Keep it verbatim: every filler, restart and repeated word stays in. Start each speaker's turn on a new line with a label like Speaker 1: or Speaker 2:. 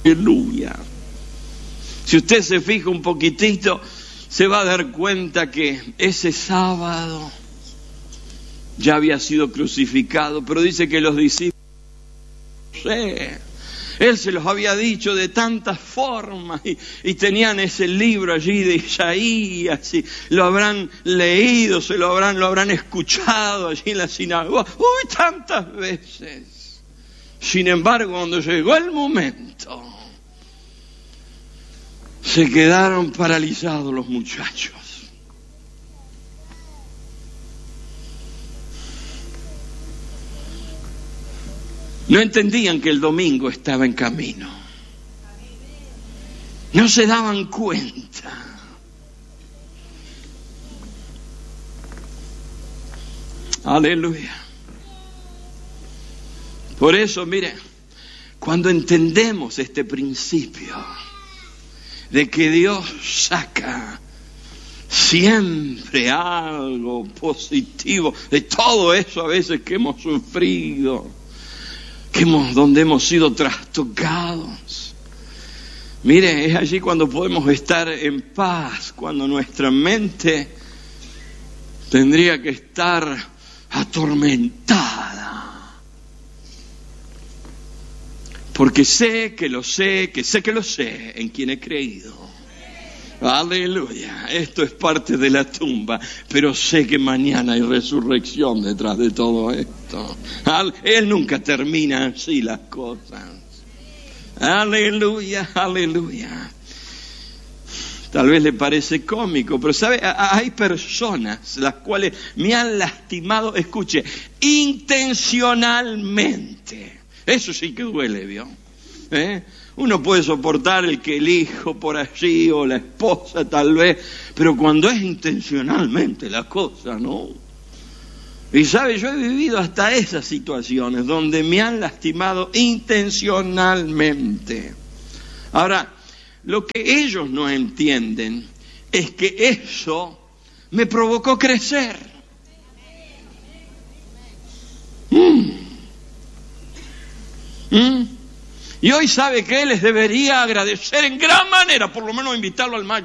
Speaker 1: Aleluya. Si usted se fija un poquitito, se va a dar cuenta que ese sábado ya había sido crucificado, pero dice que los discípulos, no sé, él se los había dicho de tantas formas y, y tenían ese libro allí de Isaías y lo habrán leído, se lo habrán, lo habrán escuchado allí en la sinagoga, uy, tantas veces. Sin embargo, cuando llegó el momento, se quedaron paralizados los muchachos. No entendían que el domingo estaba en camino. No se daban cuenta. Aleluya. Por eso, mire, cuando entendemos este principio de que Dios saca siempre algo positivo de todo eso a veces que hemos sufrido, que hemos, donde hemos sido trastocados. Mire, es allí cuando podemos estar en paz, cuando nuestra mente tendría que estar atormentada. Porque sé que lo sé, que sé que lo sé en quien he creído. Aleluya. Esto es parte de la tumba, pero sé que mañana hay resurrección detrás de todo esto. Él nunca termina así las cosas. Aleluya, aleluya. Tal vez le parece cómico, pero sabe, hay personas las cuales me han lastimado, escuche, intencionalmente. Eso sí que duele, ¿vio? ¿Eh? Uno puede soportar el que el hijo por allí o la esposa tal vez, pero cuando es intencionalmente la cosa, ¿no? Y sabe, yo he vivido hasta esas situaciones donde me han lastimado intencionalmente. Ahora, lo que ellos no entienden es que eso me provocó crecer. Mm. ¿Mm? Y hoy sabe que les debería agradecer en gran manera, por lo menos invitarlo al mayo.